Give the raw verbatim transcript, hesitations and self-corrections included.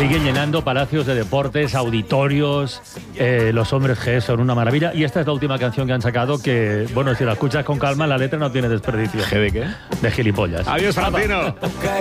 siguen llenando palacios de deportes, auditorios, eh, los hombres G son una maravilla. Y esta es la última canción que han sacado que, bueno, si la escuchas con calma, la letra no tiene desperdicio. ¿G de qué? De gilipollas. Adiós, Valentino.